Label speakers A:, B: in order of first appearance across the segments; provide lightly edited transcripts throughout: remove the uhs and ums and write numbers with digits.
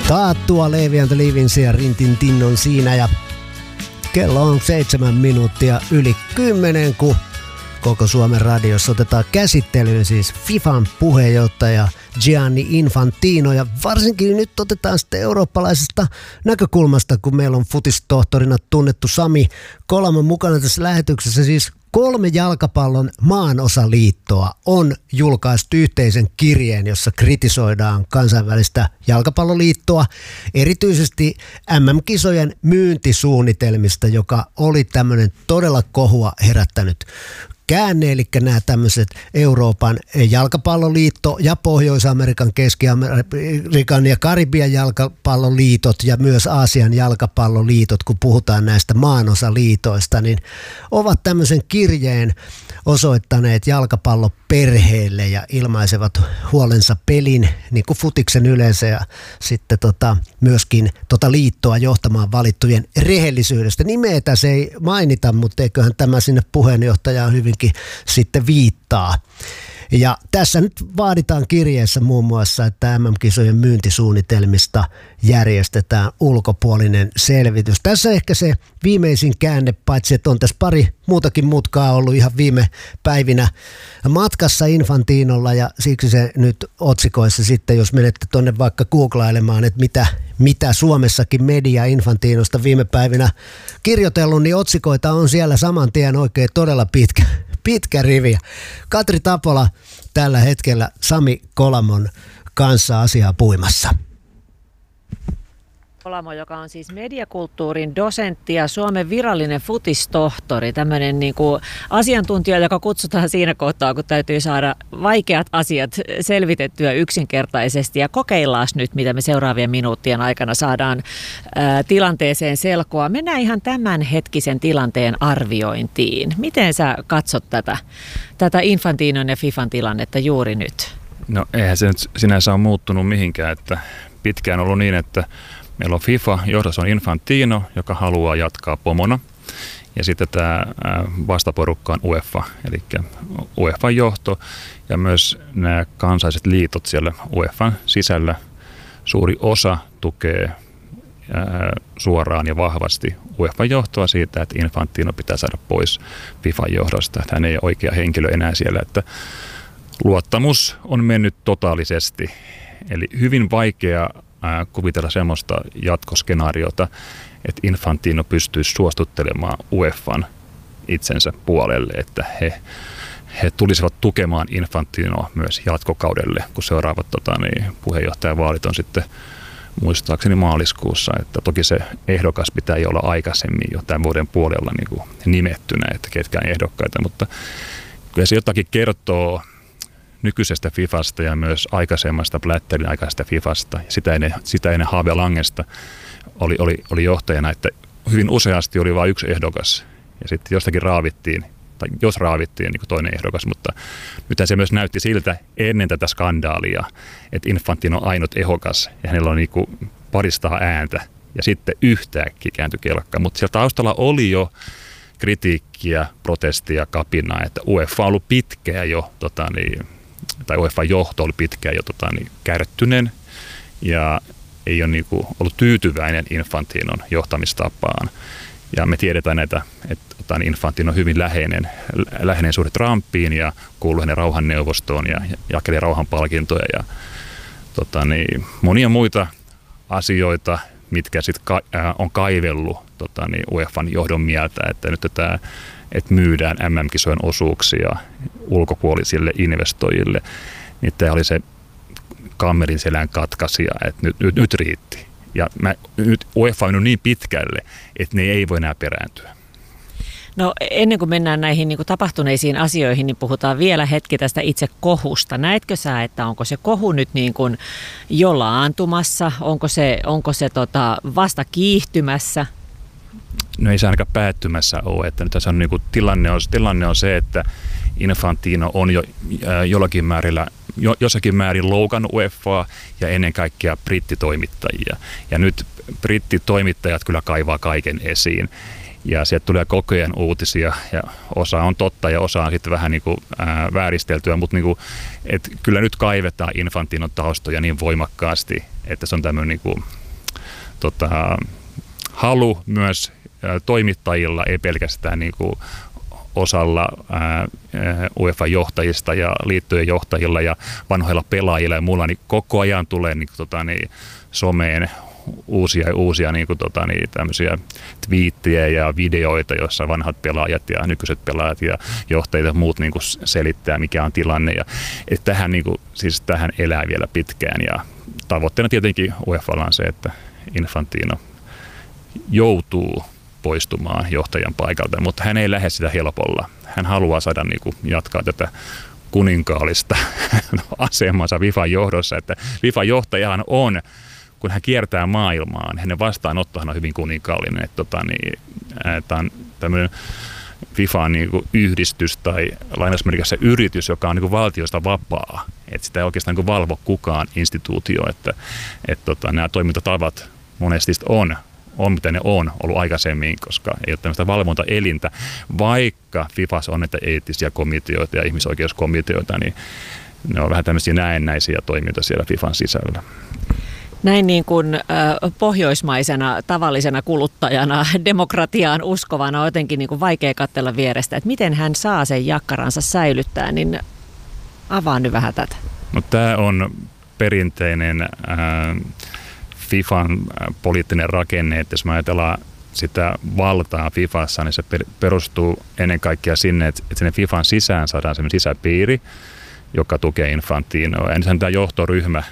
A: Taattua Leevi and the Leavinsin ja Rintin Tinnon siinä ja kello on 7 minuuttia yli 10, kun koko Suomen radiossa otetaan käsittelyyn siis FIFAn puheenjohtaja Gianni Infantino ja varsinkin nyt otetaan sitten eurooppalaisesta näkökulmasta, kun meillä on futistohtorina tunnettu Sami Kolamo mukana tässä lähetyksessä. Siis 3 jalkapallon maanosaliittoa on julkaistu yhteisen kirjeen, jossa kritisoidaan kansainvälistä jalkapalloliittoa, erityisesti MM-kisojen myyntisuunnitelmista, joka oli tämmöinen todella kohua herättänyt käänne, eli nämä tämmöiset Euroopan jalkapalloliitto ja Pohjois-Amerikan, Keski-Amerikan ja Karibian jalkapalloliitot ja myös Aasian jalkapalloliitot, kun puhutaan näistä maanosaliitoista, niin ovat tämmöisen kirjeen osoittaneet jalkapalloperheelle ja ilmaisevat huolensa pelin, niin kuin futiksen yleensä ja sitten myöskin liittoa johtamaan valittujen rehellisyydestä. Nimeä tässä ei mainita, mutta eiköhän tämä sinne puheenjohtajaan hyvinkin sitten viittaa. Ja tässä nyt vaaditaan kirjeessä muun muassa, että MM-kisojen myyntisuunnitelmista järjestetään ulkopuolinen selvitys. Tässä ehkä se viimeisin käänne, paitsi että on tässä pari muutakin mutkaa ollut ihan viime päivinä matkassa Infantinolla ja siksi se nyt otsikoissa sitten, jos menette tuonne vaikka googlailemaan, että mitä Suomessakin media Infantinosta viime päivinä kirjoitellut, niin otsikoita on siellä saman tien oikein todella pitkä rivi. Katri Tapola tällä hetkellä Sami Kolamon kanssa asiaa puimassa.
B: Kolamo, joka on siis mediakulttuurin dosentti ja Suomen virallinen futistohtori, tämmöinen niin kuin asiantuntija, joka kutsutaan siinä kohtaa, kun täytyy saada vaikeat asiat selvitettyä yksinkertaisesti. Ja kokeillaan nyt, mitä me seuraavien minuuttien aikana saadaan tilanteeseen selkoa. Mennään ihan tämän hetkisen tilanteen arviointiin. Miten sä katsot tätä Infantinon ja FIFAn tilannetta juuri nyt?
C: No eihän se nyt sinänsä ole muuttunut mihinkään, että pitkään on ollut niin, että meillä on FIFA, johdossa on Infantino, joka haluaa jatkaa pomona. Ja sitten tämä vastaporukka on UEFA, eli UEFan johto ja myös nämä kansalliset liitot siellä UEFan sisällä. Suuri osa tukee suoraan ja vahvasti UEFan johtoa siitä, että Infantino pitää saada pois FIFan johdosta. Hän ei ole oikea henkilö enää siellä, että luottamus on mennyt totaalisesti. Eli hyvin vaikea kuvitella semmoista jatkoskenaariota, että Infantino pystyisi suostuttelemaan UEFan itsensä puolelle, että he tulisivat tukemaan Infantinoa myös jatkokaudelle, kun seuraavat puheenjohtajavaalit on sitten muistaakseni maaliskuussa, että toki se ehdokas pitää jo olla aikaisemmin jo tämän vuoden puolella niin kuin nimettynä, että ketkään ehdokkaita, mutta kyllä se jotakin kertoo nykyisestä FIFasta ja myös aikaisemmasta Blatterin aikaisesta FIFasta, sitä ennen Habe Langesta oli johtajana, että hyvin useasti oli vain yksi ehdokas ja sitten jostakin raavittiin, tai jos raavittiin niin kuin toinen ehdokas, mutta nythän se myös näytti siltä ennen tätä skandaalia, että Infantino on ainut ehdokas ja hänellä on niin kuin paristaa ääntä ja sitten yhtäkkiä kääntyi kelkka, mutta siellä taustalla oli jo kritiikkiä, protestia, kapinaa, että UEFA on ollut pitkään jo tai UEFA johto oli pitkään jo kärttyneen ja ei ole ollut tyytyväinen Infantinon johtamistapaan. Ja me tiedetään, että Infantino on hyvin läheinen suhde Trumpiin ja kuuluu hänen rauhanneuvostoon ja jakeli rauhanpalkintoja ja monia muita asioita, mitkä sitten on kaivellut UEFan johdon mieltä, että nyt että myydään MM-kisojen osuuksia ulkopuolisille investoijille, niin tämä oli se kammerin selän katkaisija, että nyt riitti. Ja nyt UEFA on niin pitkälle, että ne ei voi enää perääntyä.
B: No ennen kuin mennään näihin niin kuin tapahtuneisiin asioihin, niin puhutaan vielä hetki tästä itse kohusta. Näetkö sä, että onko se kohu nyt niin kuin jo laantumassa? Onko se vasta kiihtymässä?
C: No ei se ainakaan päättymässä ole. Että nyt tässä on, niin kuin, tilanne on se, että Infantino on jo jossakin määrin loukannut UEFaa ja ennen kaikkea brittitoimittajia. Ja nyt brittitoimittajat kyllä kaivaa kaiken esiin. Ja sieltä tulee koko ajan uutisia ja osa on totta ja osa on sitten vähän niin kuin, vääristeltyä, mutta niin kuin, et kyllä nyt kaivetaan Infantinon taustoja niin voimakkaasti, että se on tämmöinen niin kuin, halu myös toimittajilla, ei pelkästään niin kuin osalla UEFA-johtajista ja liittojen johtajilla ja vanhoilla pelaajilla ja muulla, niin koko ajan tulee niin, someen uusia niin kuin, tämmöisiä twiittejä ja videoita, joissa vanhat pelaajat ja nykyiset pelaajat ja johtajat ja muut niin kuin selittää, mikä on tilanne. Ja, että tähän, niin kuin, siis tähän elää vielä pitkään ja tavoitteena tietenkin UEFAlla on se, että Infantino joutuu poistumaan johtajan paikalta, mutta hän ei lähde sitä helpolla. Hän haluaa saada niin kuin, jatkaa tätä kuninkaallista asemansa FIFAn johdossa, että FIFAn johtajahan on, kun hän kiertää maailmaan, hänen vastaanottohan on hyvin kuninkaallinen, että tämä on tämmöinen FIFAn niin kuin yhdistys tai lainausmerkissä yritys, joka on niin kuin valtiosta vapaa, että sitä ei oikeastaan niin kuin valvo kukaan instituutio, että nämä toimintatavat monesti on mitä ne on ollut aikaisemmin, koska ei ole tämmöistä valvontaelintä, vaikka FIFAssa on näitä eettisiä komiteoita ja ihmisoikeuskomiteoita, niin ne on vähän tämmöisiä näennäisiä toimintoja siellä FIFAn sisällä.
B: Näin niin kuin pohjoismaisena, tavallisena kuluttajana, demokratiaan uskovana on jotenkin niin kuin vaikea katsella vierestä, että miten hän saa sen jakkaransa säilyttää, niin avaa nyt vähän tätä.
C: No, tämä on perinteinen FIFAn poliittinen rakenne, että jos me ajatellaan sitä valtaa FIFassa, niin se perustuu ennen kaikkea sinne, että sinne FIFAn sisään saadaan sellainen sisäpiiri, joka tukee Infantinoa. Ensin tämä johtoryhmä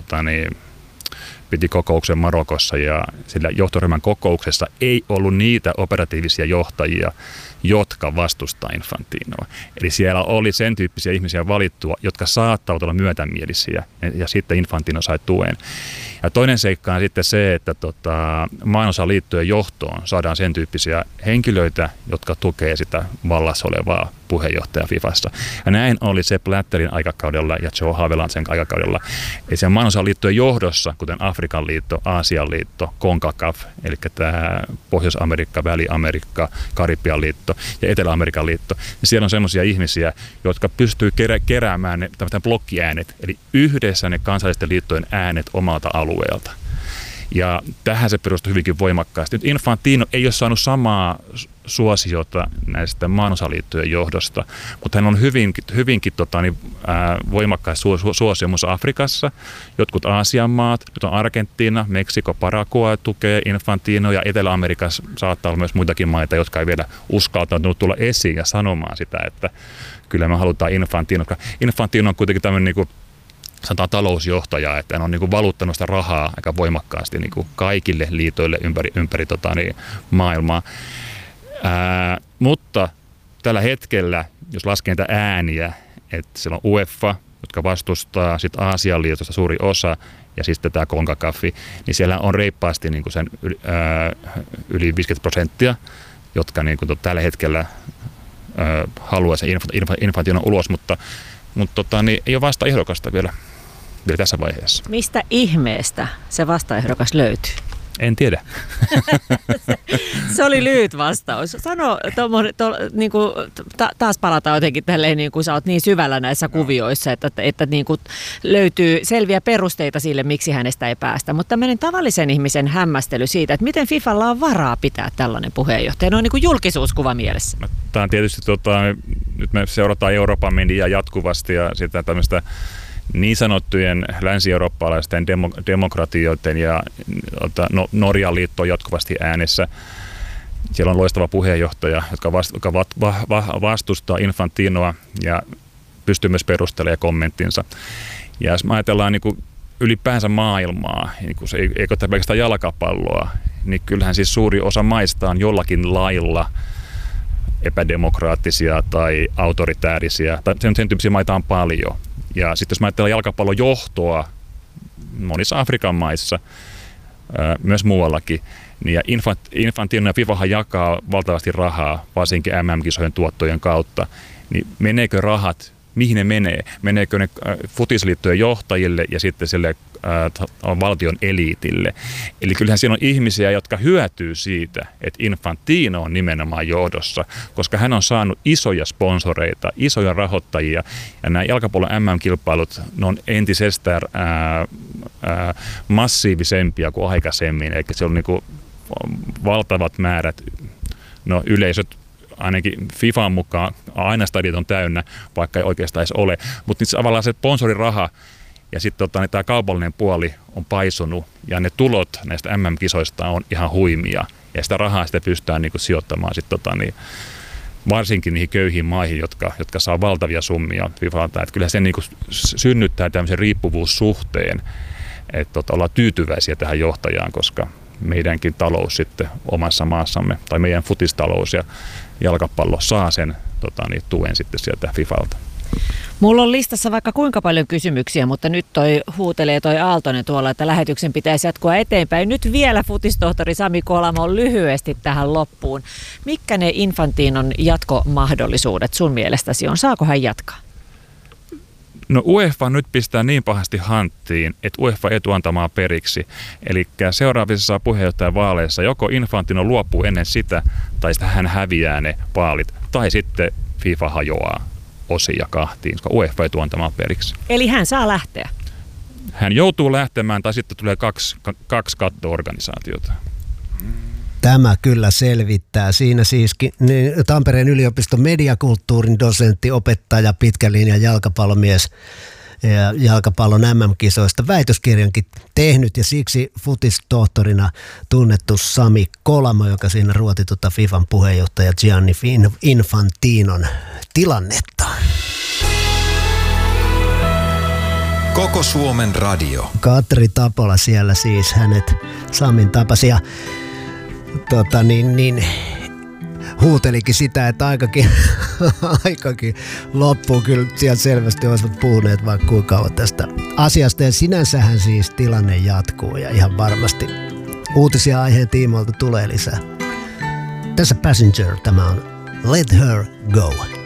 C: piti kokouksen Marokossa ja sillä johtoryhmän kokouksessa ei ollut niitä operatiivisia johtajia, jotka vastustaa Infantinoa. Eli siellä oli sen tyyppisiä ihmisiä valittua, jotka saattavat olla myötämielisiä ja sitten Infantino sai tuen. Ja toinen seikka on sitten se, että maanosaliittojen johtoon saadaan sen tyyppisiä henkilöitä, jotka tukee sitä vallassa olevaa puheenjohtajaa FIFassa. Ja näin oli se Blatterin aikakaudella ja Joe Havelandsen aikakaudella. Eli sen maanosaliittojen johdossa, kuten Afrikan liitto, Aasian liitto, CONCACAF, eli tämä Pohjois-Amerikka, Väli-Amerikka, Karibian liitto ja Etelä-Amerikan liitto, niin siellä on semmoisia ihmisiä, jotka pystyy keräämään ne blokkiäänet, eli yhdessä ne kansallisten liittojen äänet omalta alueelta. Ja tähän se perustuu hyvinkin voimakkaasti. Nyt Infantino ei ole saanut samaa suosiota näistä maanosaliittojen johdosta, mutta hän on hyvinkin voimakkaasti suosio muun Afrikassa. Jotkut Aasian maat, nyt on Argentiina, Meksiko, Paraguay tukee Infantino ja Etelä-Amerikassa saattaa olla myös muitakin maita, jotka ei vielä uskaltanut tulla esiin ja sanomaan sitä, että kyllä me halutaan Infantino. Infantino on kuitenkin tämmöinen niin kuin sanotaan talousjohtaja, että hän on niin kuin valuttanut sitä rahaa aika voimakkaasti niin kuin kaikille liitoille ympäri maailmaa. Mutta tällä hetkellä, jos laskee niitä ääniä, että siellä on UEFA, jotka vastustaa, sitten Aasian liitosta suuri osa, ja sitten tämä CONCACAF, niin siellä on reippaasti niin kuin sen yli 50%, jotka niin kuin tällä hetkellä haluaa sen Infantinon ulos, mutta niin ei ole vastaehdokasta vielä tässä vaiheessa.
B: Mistä ihmeestä se vastaehdokas löytyy?
C: En tiedä.
B: Se oli lyhyt vastaus. Sano, niin kuin, taas palataan jotenkin tälleen, niin kuin sä oot niin syvällä näissä kuvioissa, että niin kuin löytyy selviä perusteita sille, miksi hänestä ei päästä. Mutta tämmöinen tavallisen ihmisen hämmästely siitä, että miten FIFalla on varaa pitää tällainen puheenjohtaja. Ne on niin kuin julkisuuskuva mielessä.
C: Tämä on tietysti, nyt me seurataan Euroopan mediaa jatkuvasti ja sitä tämmöistä niin sanottujen länsi-eurooppalaisten demokratioiden ja Norjan liitto on jatkuvasti äänessä. Siellä on loistava puheenjohtaja, joka vastustaa Infantinoa ja pystyy myös perustelemaan kommenttinsa. Ja jos me ajatellaan niin kuin ylipäänsä maailmaa, niin kuin se ei ole pelkästään jalkapalloa, niin kyllähän siis suuri osa maista on jollakin lailla epädemokraattisia tai autoritäärisiä, tai sen tyyppisiä maita on paljon. Ja sitten jos mä ajattelen jalkapallon johtoa monissa Afrikan maissa, myös muuallakin, niin Infantino ja FIFAhan jakaa valtavasti rahaa, varsinkin MM-kisojen tuottojen kautta, niin meneekö rahat, mihin ne menee? Meneekö ne futisliittojen johtajille ja sitten sille valtion eliitille. Eli kyllähän siinä on ihmisiä, jotka hyötyy siitä, että Infantino on nimenomaan johdossa, koska hän on saanut isoja sponsoreita, isoja rahoittajia, ja nämä jalkapallon MM-kilpailut, ne on entisestään massiivisempia kuin aikaisemmin, eli se on niin kuin valtavat määrät, no yleisöt, ainakin FIFAn mukaan aina stadiot on täynnä, vaikka ei oikeastaan edes ole, mutta tavallaan se sponsoriraha ja sitten tämä kaupallinen puoli on paisunut ja ne tulot näistä MM-kisoista on ihan huimia ja sitä rahaa sitä pystytään niinku sijoittamaan sit, varsinkin niihin köyhiin maihin, jotka saa valtavia summia FIFAlta. Et kyllä se niinku synnyttää tämmöisen riippuvuussuhteen, että ollaan tyytyväisiä tähän johtajaan, koska meidänkin talous sitten omassa maassamme, tai meidän futistalous ja jalkapallo saa sen tuen sitten sieltä FIFAlta.
B: Mulla on listassa vaikka kuinka paljon kysymyksiä, mutta nyt huutelee toi Aaltonen tuolla, että lähetyksen pitäisi jatkua eteenpäin. Nyt vielä futistohtori Sami Kolamo lyhyesti tähän loppuun. Mitkä ne Infantinon jatkomahdollisuudet sun mielestäsi on? Saako hän jatkaa?
C: No UEFA nyt pistää niin pahasti hanttiin, että UEFA ei tule antamaan periksi. Eli seuraavissa puheenjohtajavaaleissa joko Infantino luopuu ennen sitä, tai sitten hän häviää ne vaalit, tai sitten FIFA hajoaa osia kahtiin, koska UEFA ei tule antamaan periksi.
B: Eli hän saa lähteä?
C: Hän joutuu lähtemään, tai sitten tulee kaksi katto-organisaatiota.
A: Tämä kyllä selvittää. Siinä siis Tampereen yliopiston mediakulttuurin dosentti, opettaja, pitkän linjan jalkapallomies ja jalkapallon MM-kisoista väitöskirjankin tehnyt ja siksi futistohtorina tunnettu Sami Kolamo, joka siinä ruoti FIFAn puheenjohtaja Gianni Infantinon tilannetta.
D: Koko Suomen radio.
A: Katri Tapola siellä siis, hänet Samin tapasi ja huutelikin sitä, että aikakin loppuu. Kyllä sieltä selvästi olisivat puhuneet vaikka kuinka kauan tästä asiasta. Ja sinänsähän siis tilanne jatkuu ja ihan varmasti uutisia aiheen tiimoilta tulee lisää. Tässä Passenger, tämä on Let Her Go.